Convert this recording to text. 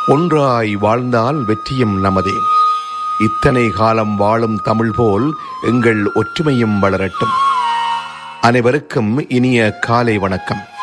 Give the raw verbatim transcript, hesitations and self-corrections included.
ஒன்றாய் வாழ்ந்தால் வெற்றியும் நமதே. இத்தனை காலம் வாழும் தமிழ் போல் எங்கள் ஒற்றுமையும் வளரட்டும். அனைவருக்கும் இனிய காலை வணக்கம்.